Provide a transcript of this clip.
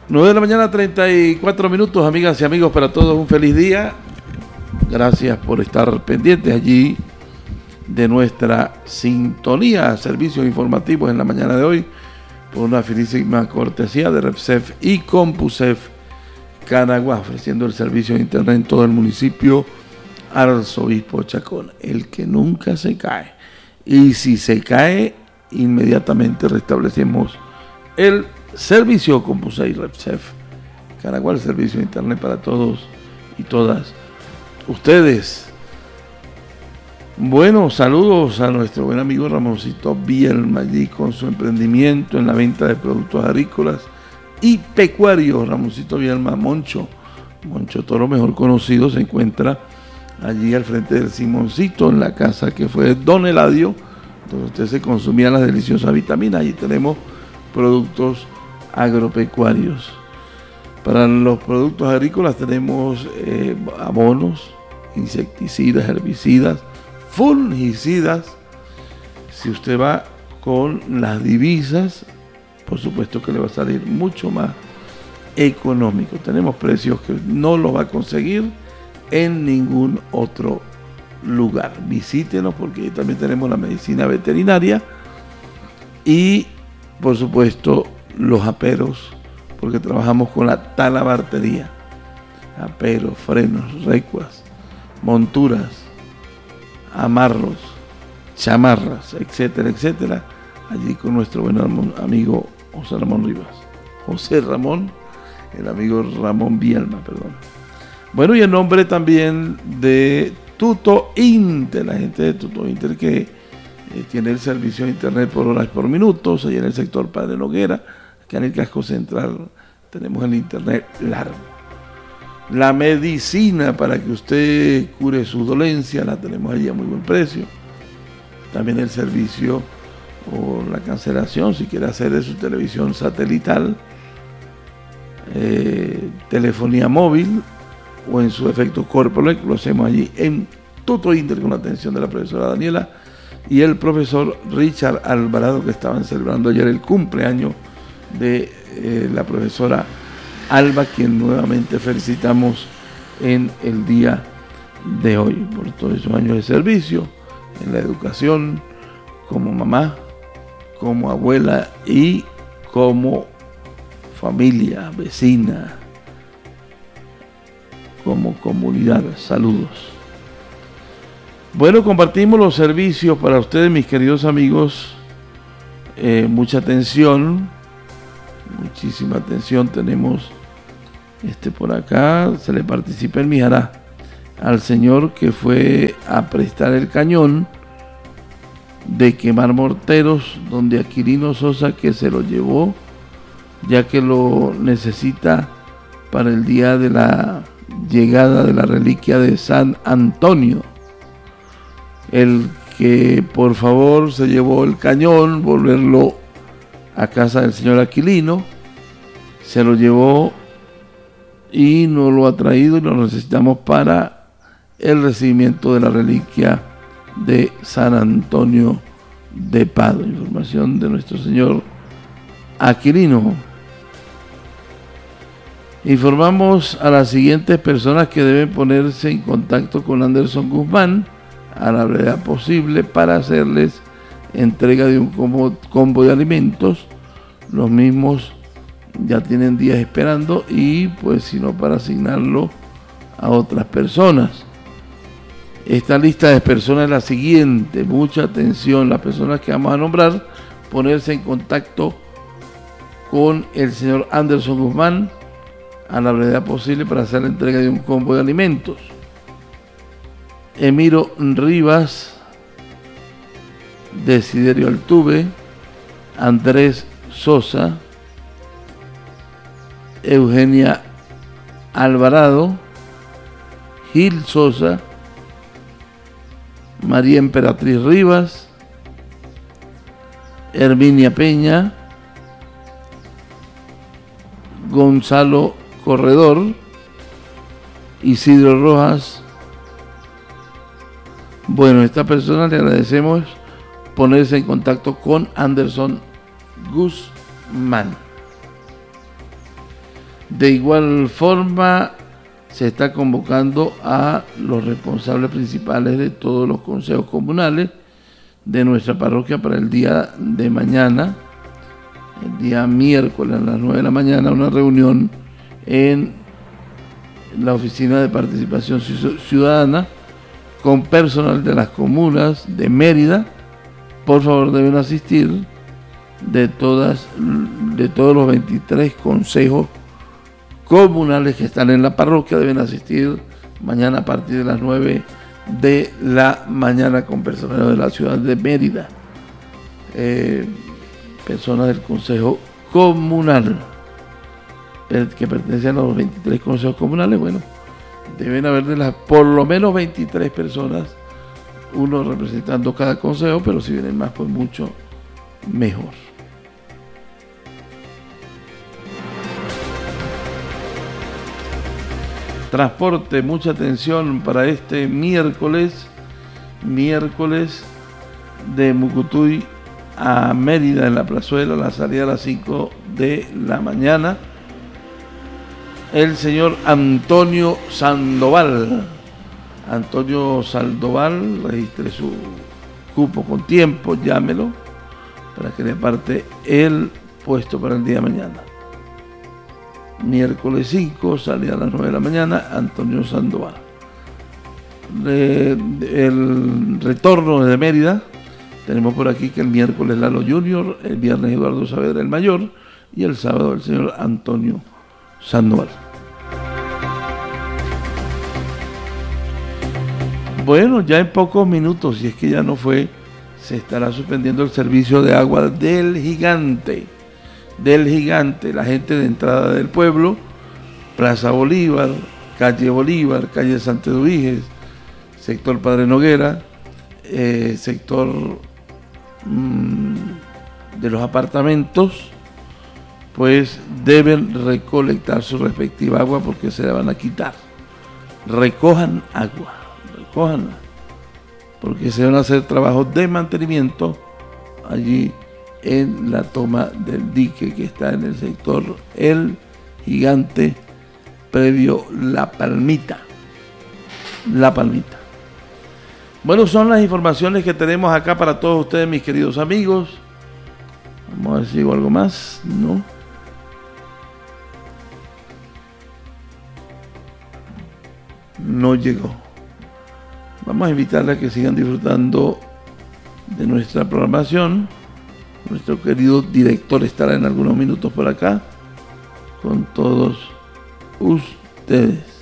9 de la mañana, 34 minutos, amigas y amigos, para todos un feliz día. Gracias por estar pendientes allí de nuestra sintonía, servicios informativos en la mañana de hoy, por una finísima cortesía de Repsef y Compusef Canagua, ofreciendo el servicio de internet en todo el municipio Arzobispo Chacón, el que nunca se cae. Y si se cae, inmediatamente restablecemos el servicio Compusef y Repsef Canagua, el servicio de internet para todos y todas ustedes. Bueno, saludos a nuestro buen amigo Ramoncito Bielma, allí con su emprendimiento en la venta de productos agrícolas y pecuarios. Ramoncito Bielma, Moncho Toro, mejor conocido, se encuentra allí al frente del Simoncito, en la casa que fue Don Eladio, donde usted se consumía las deliciosas vitaminas. Allí tenemos productos agropecuarios. Para los productos agrícolas tenemos abonos, insecticidas, herbicidas, fungicidas. Si usted va con las divisas, por supuesto que le va a salir mucho más económico. Tenemos precios que no los va a conseguir en ningún otro lugar. Visítenos, porque también tenemos la medicina veterinaria y, por supuesto, los aperos, porque trabajamos con la talabartería. Aperos, frenos, recuas, monturas, amarros, chamarras, etcétera, etcétera, allí con nuestro buen amigo José Ramón, el amigo Ramón Bielma, perdón. Bueno, y en nombre también de Tuto Inter, la gente de Tuto Inter que tiene el servicio de internet por horas por minutos, allí en el sector Padre Noguera, acá en el casco central tenemos el internet largo. La medicina para que usted cure sus dolencias la tenemos allí a muy buen precio. También el servicio o la cancelación, si quiere hacer de su televisión satelital, telefonía móvil o en su efecto corporate, lo hacemos allí en Tuto Inter con la atención de la profesora Daniela y el profesor Richard Alvarado, que estaban celebrando ayer el cumpleaños de la profesora Alba, quien nuevamente felicitamos en el día de hoy por todos esos años de servicio en la educación, como mamá, como abuela y como familia, vecina, como comunidad. Saludos. Bueno, compartimos los servicios para ustedes, mis queridos amigos. Mucha atención, muchísima atención. Tenemos por acá, se le participa en Mijará al señor que fue a prestar el cañón de quemar morteros, donde Aquilino Sosa, que se lo llevó ya que lo necesita para el día de la llegada de la reliquia de San Antonio. El que por favor se llevó el cañón, volverlo a casa del señor Aquilino, se lo llevó y no lo ha traído y lo necesitamos para el recibimiento de la reliquia de San Antonio de Padua. Información de nuestro señor Aquilino. Informamos a las siguientes personas que deben ponerse en contacto con Anderson Guzmán a la brevedad posible para hacerles entrega de un combo de alimentos. Los mismos ya tienen días esperando y pues si no, para asignarlo a otras personas. Esta lista de personas es la siguiente. Mucha atención, las personas que vamos a nombrar, ponerse en contacto con el señor Anderson Guzmán a la brevedad posible para hacer la entrega de un combo de alimentos. Emiro Rivas, Desiderio Altuve, Andrés Sosa, Eugenia Alvarado, Gil Sosa, María Emperatriz Rivas, Herminia Peña, Gonzalo Corredor, Isidro Rojas. Bueno, a esta persona le agradecemos ponerse en contacto con Anderson Guzmán. De igual forma, se está convocando a los responsables principales de todos los consejos comunales de nuestra parroquia para el día de mañana, el día miércoles a las 9 de la mañana, una reunión en la Oficina de Participación Ciudadana con personal de las comunas de Mérida. Por favor, deben asistir de todos los 23 consejos comunales que están en la parroquia. Deben asistir mañana a partir de las 9 de la mañana con personal de la ciudad de Mérida, personas del consejo comunal que pertenecen a los 23 consejos comunales. Bueno, deben haber por lo menos 23 personas, uno representando cada consejo, pero si vienen más, pues mucho mejor. Transporte, mucha atención para este miércoles de Mucutuy a Mérida en la plazuela, la salida a las 5 de la mañana. El señor Antonio Sandoval, registre su cupo con tiempo, llámelo para que le aparte el puesto para el día de mañana. Miércoles 5, salida a las 9 de la mañana, Antonio Sandoval. El retorno de Mérida, tenemos por aquí que el miércoles Lalo Junior, el viernes Eduardo Saavedra el Mayor y el sábado el señor Antonio Sandoval. Bueno, ya en pocos minutos, si es que ya no fue, se estará suspendiendo el servicio de agua del Gigante, la gente de entrada del pueblo, Plaza Bolívar, calle Santa Eduviges, sector Padre Noguera, sector de los apartamentos, pues deben recolectar su respectiva agua porque se la van a quitar. Recojan agua, recójanla, porque se van a hacer trabajos de mantenimiento allí en la toma del dique que está en el sector El Gigante, previo La Palmita. Bueno, son las informaciones que tenemos acá para todos ustedes, mis queridos amigos. Vamos a ver si digo algo más. No llegó. Vamos a invitarles a que sigan disfrutando de nuestra programación. Nuestro querido director estará en algunos minutos por acá con todos ustedes.